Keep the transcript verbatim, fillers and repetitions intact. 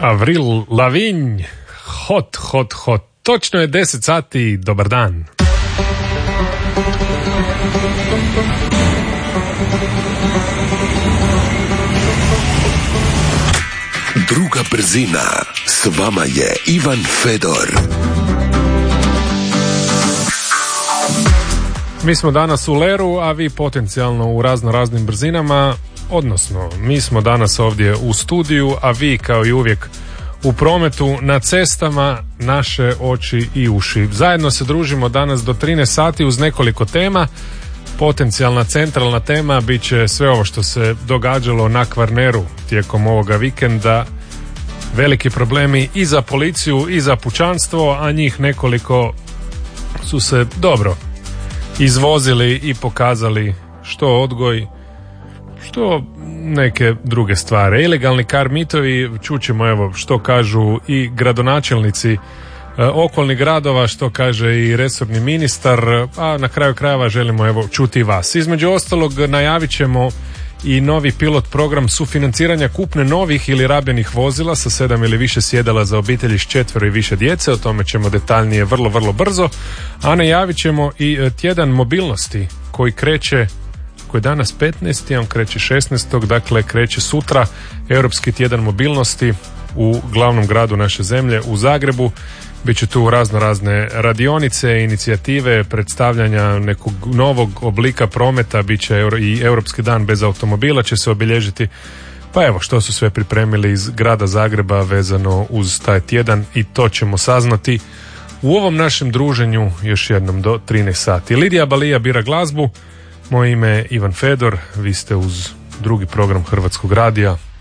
Avril Lavigne, hot, hot, hot. Točno je deset sati, dobar dan. Druga brzina, s vama je Ivan Fedor. Mi smo danas u Leru, a vi potencijalno u razno raznim brzinama, odnosno mi smo danas ovdje u studiju, a vi kao i uvijek u prometu, na cestama, naše oči i uši. Zajedno se družimo danas do trinaest sati uz nekoliko tema. Potencijalna centralna tema bit će sve ovo što se događalo na Kvarneru tijekom ovoga vikenda. Veliki problemi i za policiju i za pučanstvo, a njih nekoliko su se dobro izvozili i pokazali što odgoj, što neke druge stvari. Ilegalni kar mitovi, čućemo evo što kažu i gradonačelnici e, okolnih gradova, što kaže i resorni ministar, a na kraju krajeva želimo evo čuti i vas. Između ostalog najavit ćemo i novi pilot program sufinanciranja kupne novih ili rabljenih vozila sa sedam ili više sjedala za obitelji s četvero i više djece. O tome ćemo detaljnije vrlo, vrlo brzo. A najavit ćemo i tjedan mobilnosti koji kreće, koji je danas petnaesti, on kreće šesnaestog, dakle kreće sutra, Europski tjedan mobilnosti u glavnom gradu naše zemlje, u Zagrebu. Biće tu razno razne radionice, inicijative, predstavljanja nekog novog oblika prometa, bit će i Europski dan bez automobila će se obilježiti. Pa evo što su sve pripremili iz grada Zagreba vezano uz taj tjedan, i to ćemo saznati u ovom našem druženju još jednom do trinaest sati. Lidija Balija bira glazbu, moje ime je Ivan Fedor, vi ste uz drugi program Hrvatskog radija.